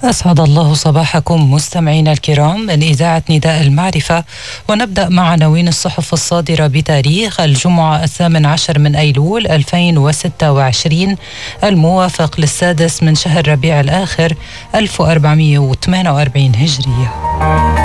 أسعد الله صباحكم مستمعينا الكرام من إذاعة نداء المعرفة، ونبدأ مع عناوين الصحف الصادرة بتاريخ الجمعة 18 من أيلول 2026 الموافق للسادس من شهر ربيع الآخر 1448 هجرية.